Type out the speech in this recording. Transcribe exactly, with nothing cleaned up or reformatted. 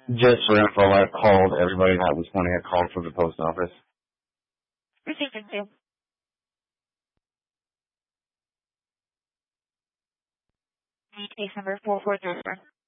Just for info, I called everybody that was wanting a call for the post office. Received, thank you. Case number four four three four.